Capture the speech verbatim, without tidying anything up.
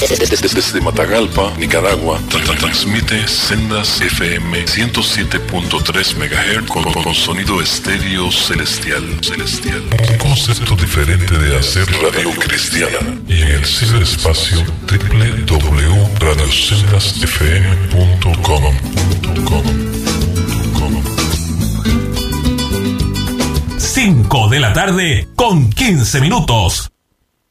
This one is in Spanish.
Desde Matagalpa, Nicaragua, transmite Sendas F M ciento siete punto tres megahertz con, con sonido estéreo celestial. celestial. Un concepto diferente de hacer radio cristiana. Y en el ciberespacio doble u doble u doble u punto radio sendas f m punto com. cinco de la tarde con quince minutos.